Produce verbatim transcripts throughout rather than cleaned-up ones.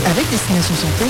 Avec Destination Santé,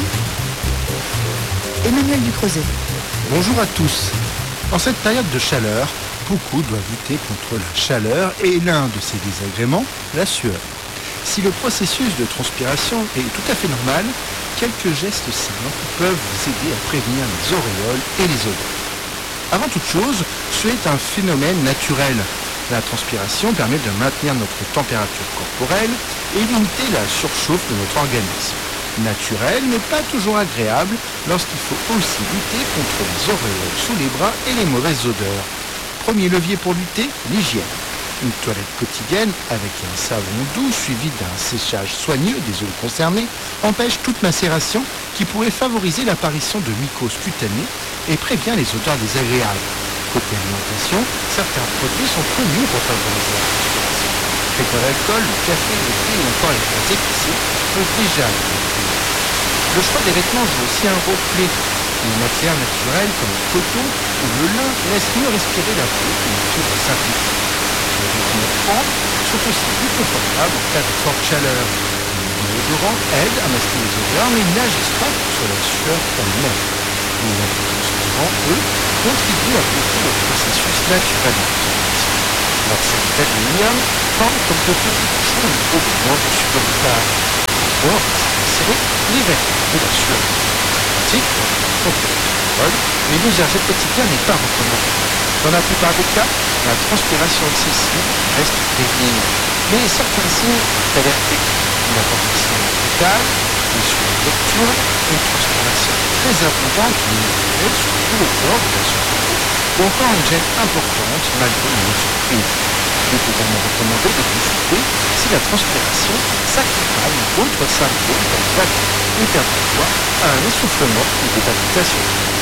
Emmanuel Ducreuset. Bonjour à tous. En cette période de chaleur, beaucoup doivent lutter contre la chaleur et l'un de ces désagréments, la sueur. Si le processus de transpiration est tout à fait normal, quelques gestes simples peuvent vous aider à prévenir les auréoles et les odeurs. Avant toute chose, suer est un phénomène naturel. La transpiration permet de maintenir notre température corporelle et limiter la surchauffe de notre organisme. Naturel, mais pas toujours agréable lorsqu'il faut aussi lutter contre les auréoles sous les bras et les mauvaises odeurs. Premier levier pour lutter, l'hygiène. Une toilette quotidienne avec un savon doux suivi d'un séchage soigneux des zones concernées empêche toute macération qui pourrait favoriser l'apparition de mycoses cutanées et prévient les odeurs désagréables. Côté alimentation, certains produits sont connus pour favoriser la transpiration. Faites de l'alcool, le café, le thé ou encore les plats épicés peuvent déjà aider. Le choix des vêtements joue aussi un rôle clé. Les matières naturelles comme le coton ou le lin laissent mieux respirer la peau que les fibres synthétiques. Les vêtements propres sont aussi plus confortables en cas de forte chaleur. Les déodorants aident à masquer les odeurs mais n'agissent pas sur la sueur elle-même. Les antitranspirants, eux, contribuent à bloquer le processus naturel de transpiration. Leur sel d'aluminium forme comme de petits bouchons au niveau des membres supportables. Or, c'est les vêtements de la sueur. C'est pratique pour contre l'alcool, mais l'usage au quotidien n'est pas recommandé. Dans la plupart des cas, la transpiration excessive reste bénigne, mais certains signes alertés, une hypotension brutale, une sueur nocturne, une transpiration très abondante limitée sur tout le corps de la surface, ou encore une gêne importante malgré une mesure prise. Il est également recommandé de consulter si la transpiration s'accompagne d'autres symptômes comme fatigue, une perte de poids, un essoufflement ou des palpitations.